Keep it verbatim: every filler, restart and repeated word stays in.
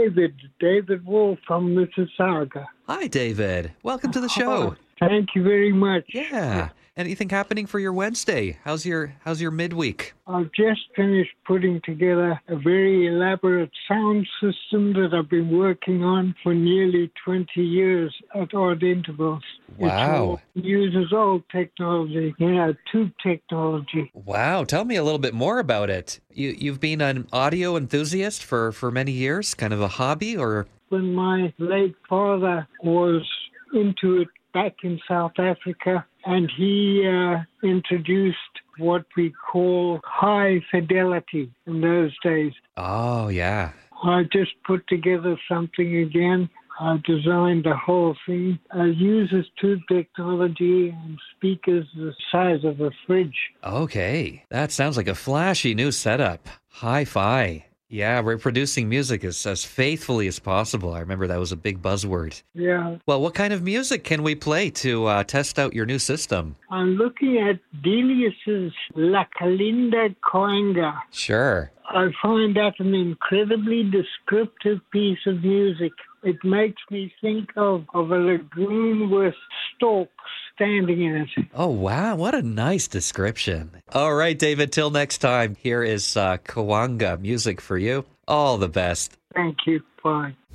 David, David Wolf from Mississauga. Hi, David. Welcome to the show. Oh, thank you very much. Yeah. Anything happening for your Wednesday? How's your How's your midweek? I've just finished putting together a very elaborate sound system that I've been working on for nearly twenty years at odd intervals. Wow. It uses old technology, you know, tube technology. Wow. Tell me a little bit more about it. You You've been an audio enthusiast for for many years, kind of a hobby, or? When my late father was into it back in South Africa, and he uh, introduced what we call high fidelity in those days. Oh, yeah. I just put together something again. I designed the whole thing. I uses tube technology and speakers the size of a fridge. Okay. That sounds like a flashy new setup. Hi-fi. Yeah, reproducing music as, as faithfully as possible. I remember that was a big buzzword. Yeah. Well, what kind of music can we play to uh, test out your new system? I'm looking at Delius's La Kalinda Coanga. Sure. I find that an incredibly descriptive piece of music. It makes me think of, of a lagoon with storks standing in it. Oh, wow. What a nice description. All right, David, till next time, here is uh, Coanga music for you. All the best. Thank you. Bye.